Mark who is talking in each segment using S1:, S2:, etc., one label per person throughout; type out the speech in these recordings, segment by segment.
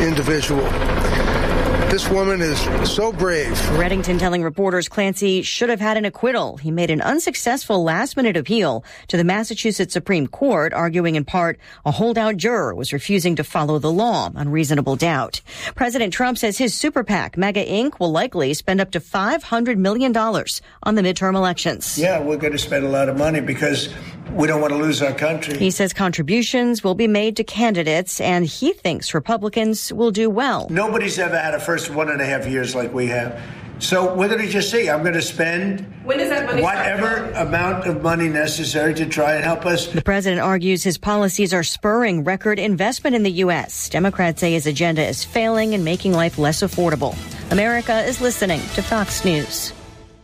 S1: individual. This woman is so brave.
S2: Reddington telling reporters Clancy should have had an acquittal. He made an unsuccessful last-minute appeal to the Massachusetts Supreme Court, arguing in part a holdout juror was refusing to follow the law on reasonable doubt. President Trump says his super PAC, MAGA Inc., will likely spend up to $500 million on the midterm elections.
S3: Yeah, we're going to spend a lot of money because we don't want to lose our country.
S2: He says contributions will be made to candidates, and he thinks Republicans will do well.
S3: Nobody's ever had a first 1.5 years like we have. So we're going to just see. I'm going to spend whatever amount of money necessary to try and help us.
S2: The president argues his policies are spurring record investment in the U.S. Democrats say his agenda is failing and making life less affordable. America is listening to Fox News.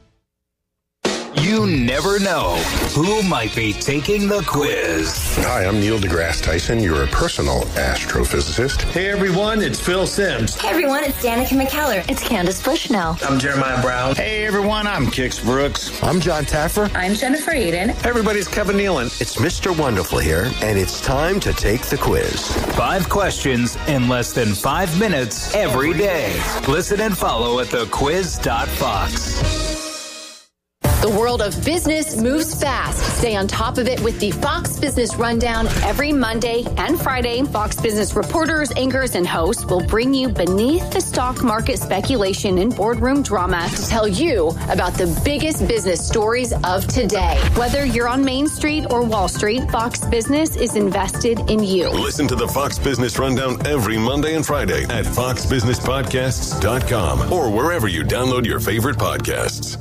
S4: You never know who might be taking the quiz.
S5: Hi, I'm Neil deGrasse Tyson, your personal astrophysicist.
S6: Hey everyone, it's Phil Simms.
S7: Hey everyone, it's Danica McKellar. It's Candace Bushnell.
S6: I'm Jeremiah Brown.
S8: Hey everyone, I'm Kix Brooks.
S9: I'm John Taffer.
S10: I'm Jennifer Eden.
S11: Hey everybody, it's Kevin Nealon.
S12: It's Mr. Wonderful here, and it's time to take the quiz.
S4: 5 questions in less than 5 minutes every day. Listen and follow at thequiz.fox.
S13: The world of business moves fast. Stay on top of it with the Fox Business Rundown every Monday and Friday. Fox Business reporters, anchors, and hosts will bring you beneath the stock market speculation and boardroom drama to tell you about the biggest business stories of today. Whether you're on Main Street or Wall Street, Fox Business is invested in you.
S14: Listen to the Fox Business Rundown every Monday and Friday at foxbusinesspodcasts.com or wherever you download your favorite podcasts.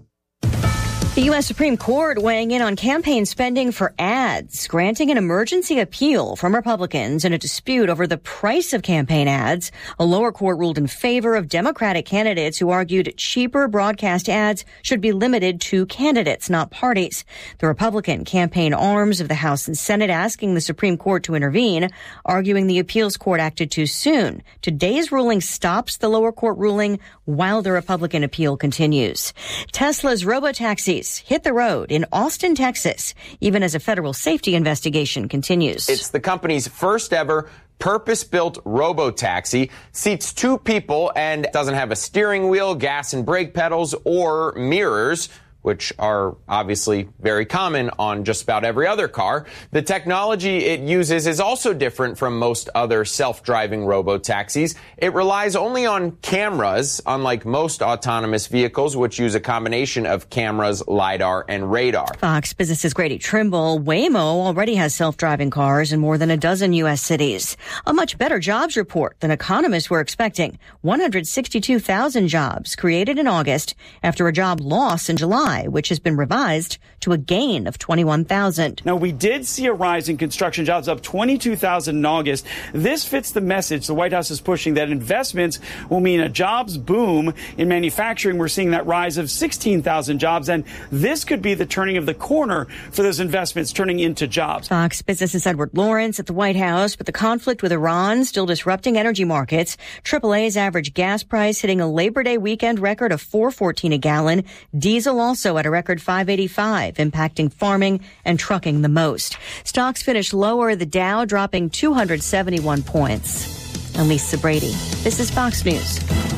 S2: The U.S. Supreme Court weighing in on campaign spending for ads, granting an emergency appeal from Republicans in a dispute over the price of campaign ads. A lower court ruled in favor of Democratic candidates who argued cheaper broadcast ads should be limited to candidates, not parties. The Republican campaign arms of the House and Senate asking the Supreme Court to intervene, arguing the appeals court acted too soon. Today's ruling stops the lower court ruling while the Republican appeal continues. Tesla's robotaxis hit the road in Austin, Texas, even as a federal safety investigation continues.
S15: It's the company's first ever purpose-built robotaxi, seats 2 people, and doesn't have a steering wheel, gas and brake pedals, or mirrors, which are obviously very common on just about every other car. The technology it uses is also different from most other self-driving robo-taxis. It relies only on cameras, unlike most autonomous vehicles, which use a combination of cameras, LiDAR, and radar.
S2: Fox Business's Grady Trimble. Waymo already has self-driving cars in more than a dozen U.S. cities. A much better jobs report than economists were expecting. 162,000 jobs created in August after a job loss in July, which has been revised to a gain of 21,000.
S16: Now, we did see a rise in construction jobs, up 22,000 in August. This fits the message the White House is pushing, that investments will mean a jobs boom. In manufacturing, we're seeing that rise of 16,000 jobs, and this could be the turning of the corner for those investments turning into jobs.
S2: Fox Business's Edward Lawrence at the White House, but the conflict with Iran still disrupting energy markets. AAA's average gas price hitting a Labor Day weekend record of $4.14 a gallon. Diesel also at a record $5.85, impacting farming and trucking the most. Stocks finished lower, the Dow dropping 271 points. I'm Lisa Brady. This is Fox News.